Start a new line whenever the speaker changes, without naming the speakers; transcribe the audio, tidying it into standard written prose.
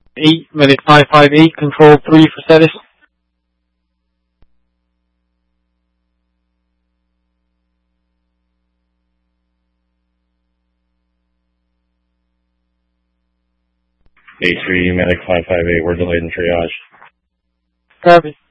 Medic 558, control 3 for status.
A3, Medic 558, we're delayed in triage.
Copy.